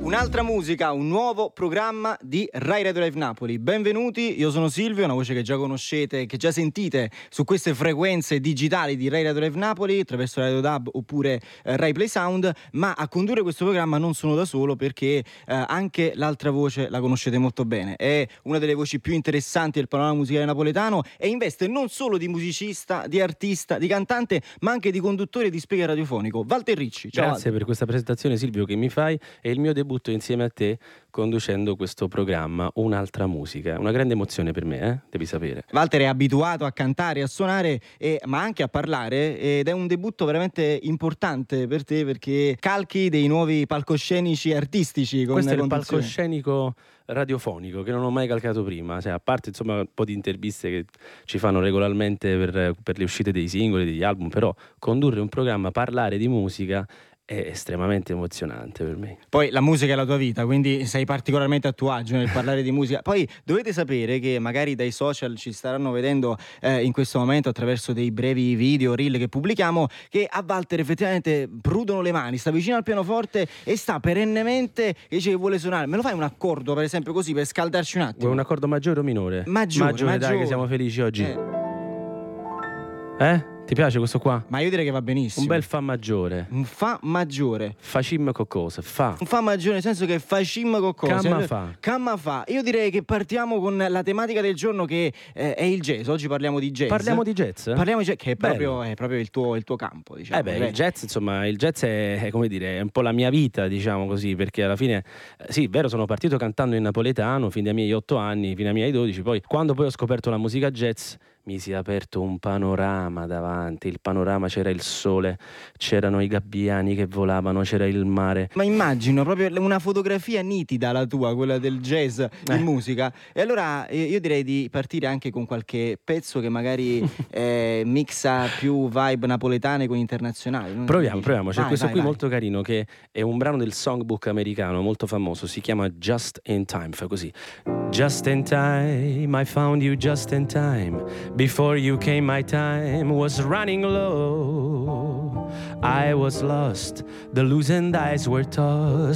Un'altra musica, un nuovo programma di Rai Radio Live Napoli. Benvenuti, io sono Silvio, una voce che già conoscete, che già sentite su queste frequenze digitali di Rai Radio Live Napoli, attraverso Radio DAB oppure Rai Play Sound, ma a condurre questo programma non sono da solo perché anche l'altra voce la conoscete molto bene. È una delle voci più interessanti del panorama musicale napoletano e investe non solo di musicista, di artista, di cantante, ma anche di conduttore e di speaker radiofonico. Walter Ricci. Ciao. Grazie per questa presentazione, Silvio, che mi fai. È il mio debutto insieme a te conducendo questo programma Un'altra musica. Una grande emozione per me, devi sapere. Walter è abituato a cantare, a suonare, ma anche a parlare, ed è un debutto veramente importante per te perché calchi dei nuovi palcoscenici artistici. Questo è il palcoscenico radiofonico che non ho mai calcato prima, a parte insomma un po' di interviste che ci fanno regolarmente per le uscite dei singoli, degli album, però condurre un programma, parlare di musica è estremamente emozionante per me. Poi la musica è la tua vita, quindi sei particolarmente a tuo agio nel parlare di musica. Poi dovete sapere che magari dai social ci staranno vedendo in questo momento attraverso dei brevi video, reel che pubblichiamo, che a Walter effettivamente prudono le mani, sta vicino al pianoforte e sta perennemente che dice che vuole suonare. Me lo fai un accordo per esempio così per scaldarci un attimo? Vuoi un accordo maggiore o minore? Maggiore. Dai, che siamo felici oggi. Ti piace questo qua? Ma io direi che va benissimo. Un bel fa maggiore. Un fa maggiore. Facim coccose. Fa. Un fa maggiore nel senso che facim coccose. Camma fa. Io direi che partiamo con la tematica del giorno che è il jazz. Oggi parliamo di jazz. Parliamo di jazz? Parliamo di jazz, che è proprio il tuo campo, diciamo. Il jazz, insomma, il jazz è come dire, è un po' la mia vita, diciamo così, perché alla fine, sì, vero, sono partito cantando in napoletano fin dai miei 8 anni, fino ai miei 12, poi quando poi ho scoperto la musica jazz mi si è aperto un panorama davanti. Il panorama, c'era il sole, c'erano i gabbiani che volavano, c'era il mare. Ma immagino proprio una fotografia nitida la tua, quella del jazz in musica. E allora io direi di partire anche con qualche pezzo che magari mixa più vibe napoletane con internazionali. Proviamo. C'è questo qui molto carino che è un brano del songbook americano molto famoso, si chiama Just in Time, fa così. Just in time, I found you just in time. Before you came, my time was running low. I was lost, the loosened eyes were tossed.